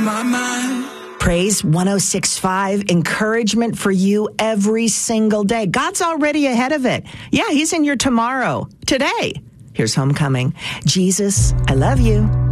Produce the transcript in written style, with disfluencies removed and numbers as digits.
my mind. Praise 106.5, encouragement for you every single day. God's already ahead of it. Yeah, he's in your tomorrow, today. Here's homecoming. Jesus, I love you.